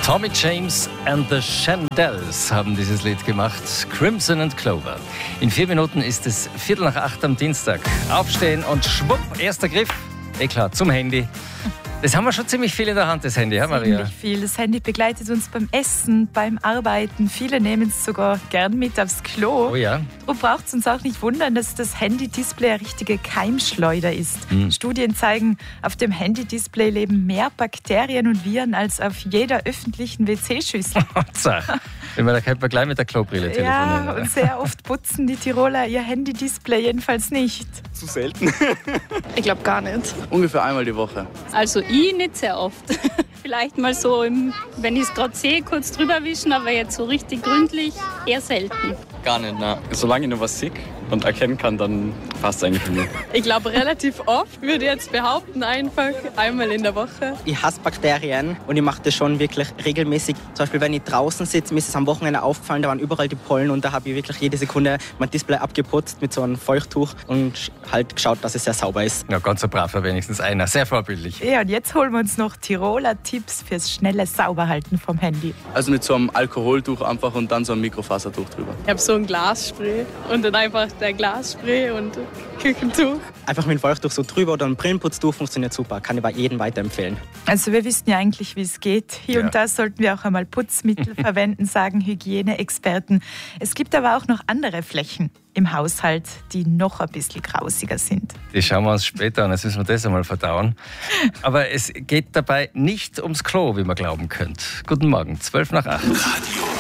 Tommy James and the Shandells haben dieses Lied gemacht. Crimson and Clover. In 4 Minuten ist es 7:45 am Dienstag. Aufstehen und schwupp, erster Griff. Klar, zum Handy. Das haben wir schon ziemlich viel in der Hand, das Handy, ja, Maria? Ziemlich viel. Das Handy begleitet uns beim Essen, beim Arbeiten. Viele nehmen es sogar gern mit aufs Klo. Oh ja. Darum braucht es uns auch nicht wundern, dass das Handy-Display eine richtige Keimschleuder ist. Studien zeigen, auf dem Handy-Display leben mehr Bakterien und Viren als auf jeder öffentlichen WC-Schüssel. Da könnte man gleich mit der Klobrille telefonieren. Ja, und sehr oft putzen die Tiroler ihr Handy-Display jedenfalls nicht. Zu selten. Ich glaube gar nicht. Ungefähr einmal die Woche. Also ich nicht sehr oft. Vielleicht mal so, wenn ich es gerade sehe, kurz drüber wischen, aber jetzt so richtig gründlich eher selten. Gar nicht, nein. Solange ich noch was sehe und erkennen kann, dann passt es eigentlich für mich. Ich glaube relativ oft, würde ich jetzt behaupten, einfach einmal in der Woche. Ich hasse Bakterien und ich mache das schon wirklich regelmäßig. Zum Beispiel, wenn ich draußen sitze, mir ist es am Wochenende aufgefallen, da waren überall die Pollen und da habe ich wirklich jede Sekunde mein Display abgeputzt mit so einem Feuchttuch und halt geschaut, dass es sehr sauber ist. Ja, ganz so brav war wenigstens einer. Sehr vorbildlich. Ja, und jetzt holen wir uns noch Tiroler Tipps fürs schnelle Sauberhalten vom Handy. Also mit so einem Alkoholtuch einfach und dann so ein Mikrofasertuch drüber. Ich habe so ein Glasspray und dann einfach der Glasspray und Küchentuch. Einfach mit dem Feuchttuch so drüber oder ein Brillenputztuch funktioniert super. Kann ich bei jedem weiterempfehlen. Also wir wissen ja eigentlich, wie es geht. Hier Ja. und da sollten wir auch einmal Putzmittel verwenden, sagen Hygieneexperten. Es gibt aber auch noch andere Flächen im Haushalt, die noch ein bisschen grausiger sind. Die schauen wir uns später an, jetzt müssen wir das einmal verdauen. Aber es geht dabei nicht ums Klo, wie man glauben könnte. Guten Morgen, 7:55. Radio